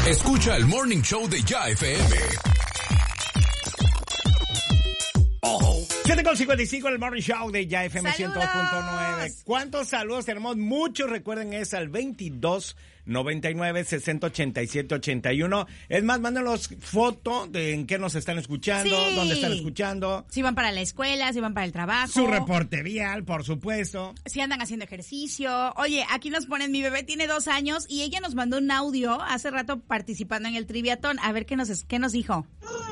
Escucha el Morning Show de Ya FM. 7:55 en el Morning Show de Ya FM 102.9. ¿Cuántos saludos tenemos? Muchos, recuerden, es al 2299-6087-81. Es más, mándenos foto de en qué nos están escuchando, dónde están escuchando. Si van para la escuela, si van para el trabajo. Su reporte vial, por supuesto. Si andan haciendo ejercicio. Oye, aquí nos ponen, mi bebé tiene 2 años y ella nos mandó un audio hace rato participando en el triviatón. A ver qué nos dijo.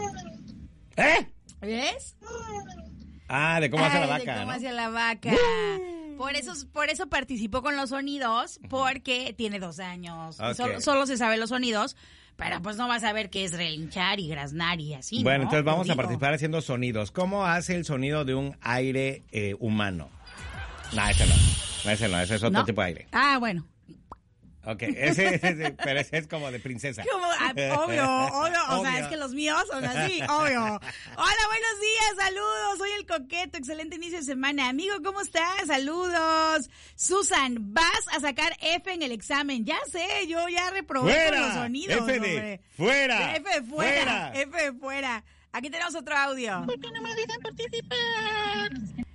¿Ves? Ah, de cómo hace la vaca, de cómo ¿no? hace la vaca. Por eso participó con los sonidos, porque tiene 2 años. Okay. Solo se sabe los sonidos, pero pues no vas a ver qué es relinchar y graznar y así, Bueno, ¿no? entonces vamos a participar haciendo sonidos. ¿Cómo hace el sonido de un aire humano? No, ese no, ese es otro tipo de aire. Ah, bueno. Ok, pero ese es como de princesa. Obvio. O sea, es que los míos son así, obvio. Hola, buenos días, saludos. Soy el Coqueto, excelente inicio de semana. Amigo, ¿cómo estás? Saludos. Susan, vas a sacar F en el examen. Ya sé, yo ya reprobé con los sonidos. F de fuera. F de fuera. F de fuera. Aquí tenemos otro audio. ¿Por qué no me dejan participar?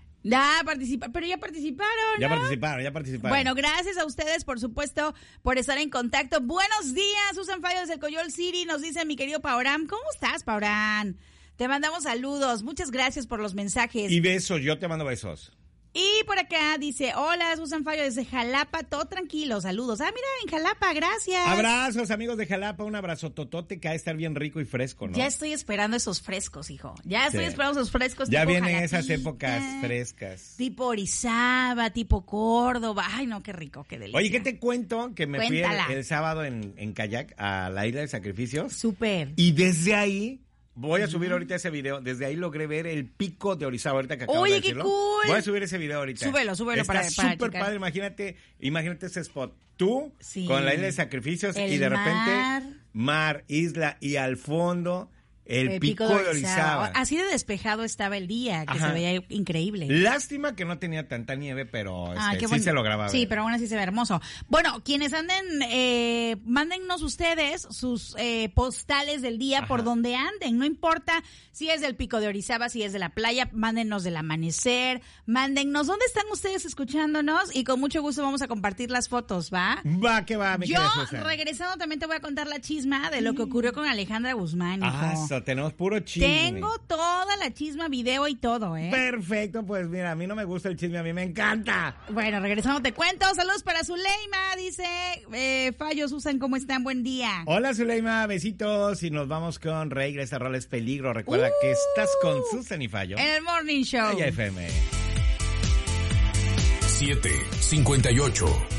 Pero ya participaron, ¿no? Ya participaron. Bueno, gracias a ustedes, por supuesto, por estar en contacto. Buenos días, Susan Fallo desde el Coyol City, nos dice mi querido Pauram. ¿Cómo estás, Pauram? Te mandamos saludos, muchas gracias por los mensajes. Y besos, yo te mando besos. Y por acá dice, hola, Susan Fallo desde Jalapa, todo tranquilo, saludos. Ah, mira, en Jalapa, gracias. Abrazos, amigos de Jalapa, un abrazo totote, que ha de estar bien rico y fresco, ¿no? Ya estoy esperando esos frescos, hijo. Ya estoy esperando esos frescos. Ya tipo vienen Jalapita, esas épocas frescas. Tipo Orizaba, tipo Córdoba. Ay, no, qué rico, qué delicia. Oye, ¿qué te cuento? Que me fui el sábado en kayak a la Isla de Sacrificios. Súper. Y desde ahí... Voy a subir ahorita ese video. Desde ahí logré ver el pico de Orizaba, ahorita que acabo de decirlo. ¡Oye, qué cool! Voy a subir ese video ahorita. Súbelo Está súper padre. Imagínate ese spot. Tú, con la Isla de Sacrificios y de repente mar, isla y al fondo... El pico de Orizaba. Así de despejado estaba el día, que se veía increíble. Lástima que no tenía tanta nieve, pero sí se lograba ver. Sí, pero aún así se ve hermoso. Bueno, quienes anden, mándennos ustedes sus postales del día por donde anden. No importa si es del pico de Orizaba, si es de la playa, mándennos del amanecer, mándennos dónde están ustedes escuchándonos y con mucho gusto vamos a compartir las fotos, ¿va? Va, que va, mi Yo, regresando, también te voy a contar la chisma de lo que ocurrió con Alejandra Guzmán, hijo. Tenemos puro chisme. Tengo toda la chisma, video y todo, ¿eh? Perfecto, pues mira, a mí no me gusta el chisme, a mí me encanta. Bueno, regresando te cuento. Saludos para Zuleima, dice Fallo, Susan, ¿cómo están? Buen día. Hola, Zuleima, besitos y nos vamos con Rey. Esta rola es Peligro. Recuerda que estás con Susan y Fallo. En el Morning Show. Ya FM. 7:58